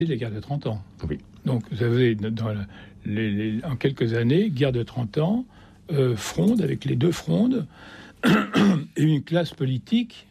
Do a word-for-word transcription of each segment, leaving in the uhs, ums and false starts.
la guerre de trente ans. Oui. Donc vous avez, dans la, les, les, en quelques années, guerre de trente ans, euh, fronde, avec les deux frondes, et une classe politique,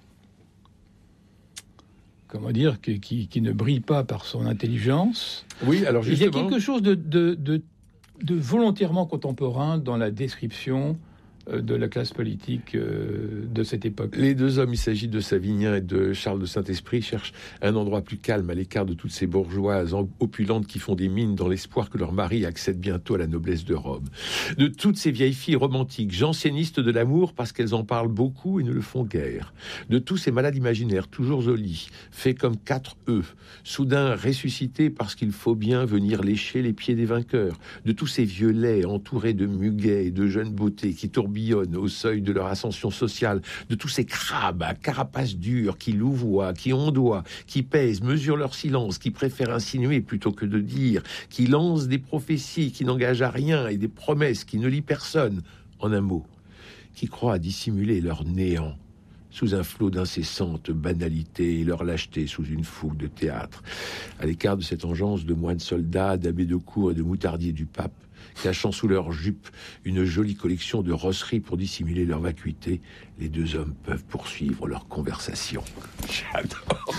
comment dire, qui, qui, qui ne brille pas par son intelligence. Oui, alors justement... Il y a quelque chose de, de, de, de volontairement contemporain dans la description de la classe politique euh, de cette époque. Les deux hommes, il s'agit de Savinien et de Charles de Saint-Esprit, cherchent un endroit plus calme, à l'écart de toutes ces bourgeoises opulentes qui font des mines dans l'espoir que leur mari accède bientôt à la noblesse de Rome. De toutes ces vieilles filles romantiques, jansénistes de l'amour parce qu'elles en parlent beaucoup et ne le font guère. De tous ces malades imaginaires, toujours au lit, faits comme quatre œufs, soudain ressuscités parce qu'il faut bien venir lécher les pieds des vainqueurs. De tous ces vieux laits entourés de muguets et de jeunes beautés qui tourbillonnent au seuil de leur ascension sociale, de tous ces crabes à carapace dure qui louvoient, qui ondoient, qui pèsent, mesurent leur silence, qui préfèrent insinuer plutôt que de dire, qui lancent des prophéties qui n'engagent à rien et des promesses qui ne lient personne, en un mot, qui croient à dissimuler leur néant sous un flot d'incessantes banalités et leur lâcheté sous une fougue de théâtre. À l'écart de cette engeance de moines soldats, d'abbés de cour et de moutardiers du pape, cachant sous leur jupe une jolie collection de rosseries pour dissimuler leur vacuité, les deux hommes peuvent poursuivre leur conversation. J'adore.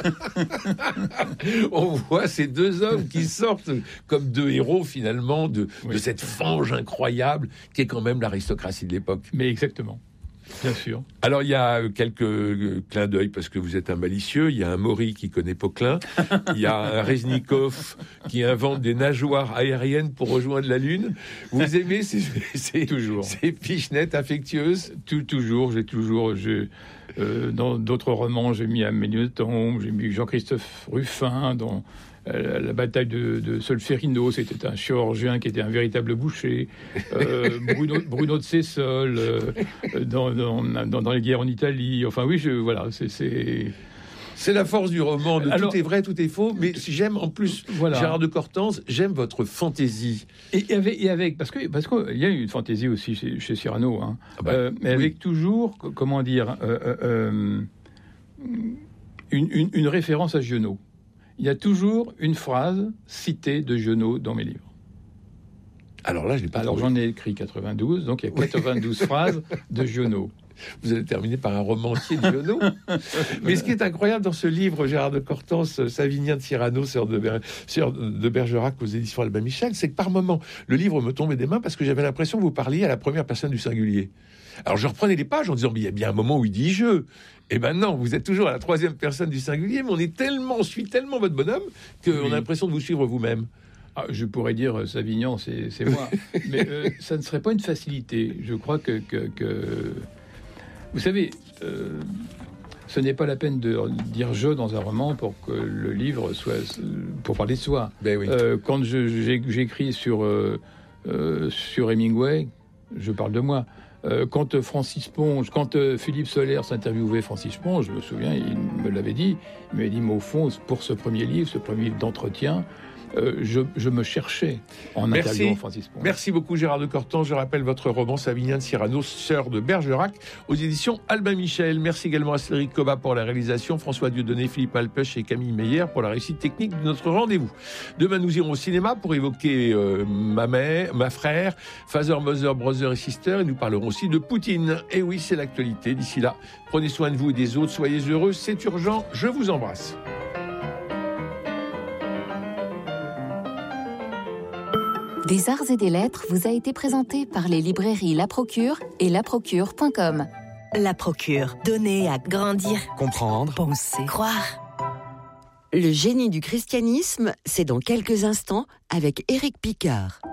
On voit ces deux hommes qui sortent comme deux héros finalement de, oui. de cette fange incroyable qui est quand même l'aristocratie de l'époque. Mais exactement. Bien sûr. Alors, il y a quelques clins d'œil parce que vous êtes un malicieux. Il y a un Maury qui connaît Poquelin. Il y a un Reznikov qui invente des nageoires aériennes pour rejoindre la Lune. Vous aimez ces, ces, toujours. ces pichenettes affectueuses? Tout, Toujours. J'ai toujours... Je, euh, dans d'autres romans, j'ai mis Amélie Nothomb, j'ai mis Jean-Christophe Ruffin dans... La bataille de, de Solferino, c'était un chirurgien qui était un véritable boucher. Euh, Bruno, Bruno de Sessol, euh, dans, dans, dans, dans les guerres en Italie. Enfin oui, je, voilà, c'est... c'est... C'est la force du roman, de Alors, tout est vrai, tout est faux, mais j'aime en plus, voilà. Gérard de Cortance, j'aime votre fantaisie. Et avec, et avec parce que parce qu'il y a une fantaisie aussi chez, chez Cyrano, hein, ah bah, euh, mais oui. avec toujours, comment dire, euh, euh, une, une, une référence à Giono. Il y a toujours une phrase citée de Giono dans mes livres. Alors là, je l'ai pas Alors trouvé. j'en ai écrit quatre-vingt-douze, donc il y a quatre-vingt-douze phrases de Giono. Vous allez terminer par un roman entier de Giono. Mais ce qui est incroyable dans ce livre, Gérard de Cortance, Savinien de Cyrano, sœur de, Ber... sœur de Bergerac aux éditions Albin Michel, c'est que par moments, le livre me tombait des mains parce que j'avais l'impression que vous parliez à la première personne du singulier. Alors je reprenais les pages en disant, mais il y a bien un moment où il dit « je ». Et ben non, vous êtes toujours à la troisième personne du singulier, mais on est tellement, on suit tellement votre bonhomme qu'on oui. a l'impression de vous suivre vous-même. Ah, je pourrais dire euh, Savignan, c'est, c'est moi. Mais euh, ça ne serait pas une facilité. Je crois que... que, que... Vous savez, euh, ce n'est pas la peine de dire « je » dans un roman pour que le livre soit... pour parler de soi. Ben oui. euh, quand je, j'ai, j'écris sur, euh, euh, sur Hemingway, je parle de moi. Euh, quand Francis Ponge, quand euh, Philippe Soler s'interviewait Francis Ponge, je me souviens, il me l'avait dit, il m'avait dit, mais au fond, pour ce premier livre, ce premier livre d'entretien, euh, je, je me cherchais en Merci. interviewant Francis Ponge. Merci beaucoup Gérard de Cortance. Je rappelle votre roman Savinien de Cyrano, sœur de Bergerac, aux éditions Albin Michel. Merci également à Cédric Coba pour la réalisation, François Dieudonné, Philippe Alpech et Camille Meyer pour la réussite technique de notre rendez-vous. Demain, nous irons au cinéma pour évoquer euh, ma mère, ma frère, Father, Mother, Brother et Sister, et nous parlerons aussi de Poutine. Et oui, c'est l'actualité. D'ici là, prenez soin de vous et des autres, soyez heureux, c'est urgent, je vous embrasse. Des arts et des lettres vous a été présenté par les librairies La Procure et la procure point com. La Procure, donner à grandir, comprendre, penser, croire. Le génie du christianisme, c'est dans quelques instants avec Éric Picard.